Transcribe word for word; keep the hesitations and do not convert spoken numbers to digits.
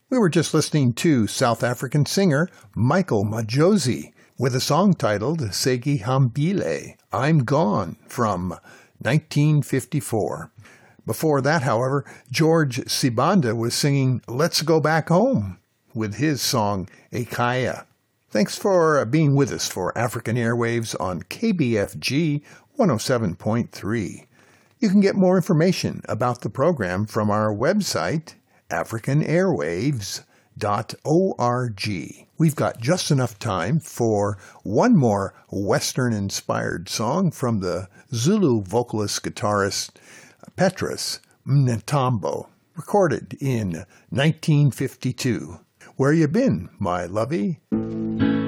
We were just listening to South African singer Michael Majosi with a song titled Sengihambile, I'm Gone, from nineteen fifty-four. Before that, however, George Sibanda was singing Let's Go Back Home with his song Ekaya. Thanks for being with us for African Airwaves on K B F G one oh seven point three. You can get more information about the program from our website, african airwaves dot org. We've got just enough time for one more Western-inspired song from the Zulu vocalist-guitarist Petrus Mntambo, recorded in nineteen fifty-two. Where you been, my lovey?